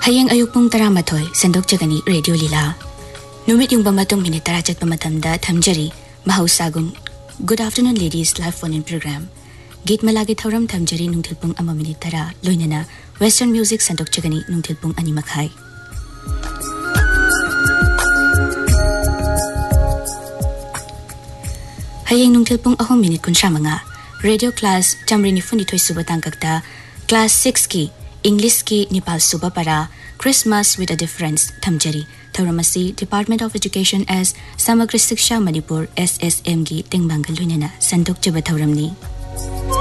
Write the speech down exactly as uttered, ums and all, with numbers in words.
Hayang ayuk pung taramathoy sandok jagani radio lila. Numit yung bamatong minit tara chat pamatamda thamjari mahausagun. Good afternoon ladies, live phone in program. Gate malagi thauram thamjari nungthil pung ama minit tara loinana Western music sandok jagani nungthil pung ani makhai. Hayang nungthil pung ahom minit kun shamanga. Radio class jamrini fundi thoi subatang kakta class six ki English ki Nepal suba para Christmas with a difference thamjari thauramasi Department of Education as Samagri Siksha Manipur S S M gi tengbangal luinana sandok jaba thauramni.